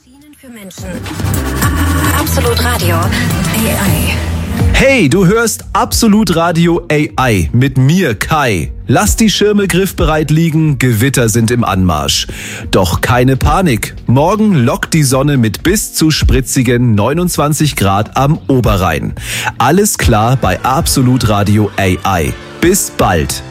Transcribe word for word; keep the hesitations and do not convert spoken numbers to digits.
Maschinen für Menschen. Absolut Radio A I. Hey, du hörst Absolut Radio A I mit mir, Kai. Lass die Schirme griffbereit liegen, Gewitter sind im Anmarsch. Doch keine Panik. Morgen lockt die Sonne mit bis zu spritzigen neunundzwanzig Grad am Oberrhein. Alles klar bei Absolut Radio A I. Bis bald.